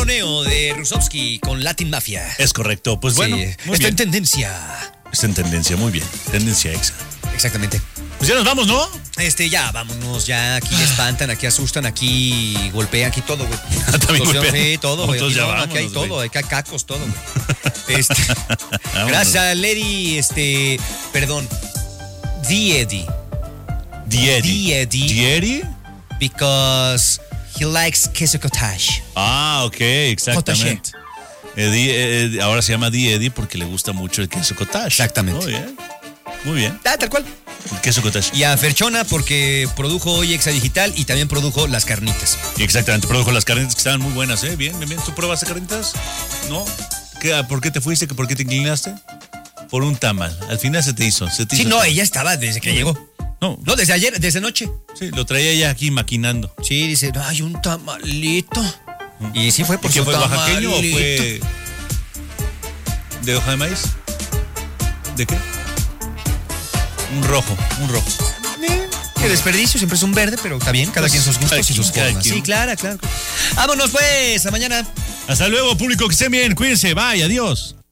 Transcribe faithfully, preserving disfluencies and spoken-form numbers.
Moneo de Rusovsky con Latin Mafia. Es correcto. Pues bueno, Sí, muy está bien. en tendencia. Está en tendencia, muy bien. Tendencia exa. Exactamente. Pues ya nos vamos, ¿no? Este, ya, vámonos, ya, aquí espantan, aquí asustan, aquí golpean, aquí todo, güey. También Explosión, golpean. sí, todo, güey. Nosotros Aquí, ya no, aquí hay vámonos, todo, güey. aquí hay cacos, todo, güey. Este, Vámonos. gracias, Lady, este, perdón, The Eddie, Dieri. The Eddie, ¿Dieri? because he likes queso cottage. Ah, ok, exactamente. Eddie, Eddie, ahora se llama Die Eddie porque le gusta mucho el queso cottage. Exactamente. Muy bien. Muy bien. Ah, tal cual. El queso cottage. Y a Ferchona porque produjo hoy Exa Digital y también produjo las carnitas. Exactamente, produjo las carnitas que estaban muy buenas, ¿eh? Bien, bien, bien. ¿Tú probaste carnitas? ¿No? ¿Qué, ¿Por qué te fuiste? ¿Por qué te inclinaste? Por un tamal. Al final se te hizo. Se te Sí, hizo no, tamal. ella estaba desde que llegó. No, No, desde ayer, desde noche. sí, lo traía ella aquí maquinando. Sí, dice, hay un tamalito. Y sí fue por ¿Y qué su fue, oaxaqueño o tamalito. fue de hoja de maíz? ¿De qué? Un rojo, un rojo. Eh, Qué desperdicio, siempre es un verde, pero está bien, cada Pues, quien sus cada gustos y quien, sus cada formas. quien. Sí, claro, claro. Vámonos pues, a mañana. Hasta luego, público, que estén bien, cuídense, bye, adiós.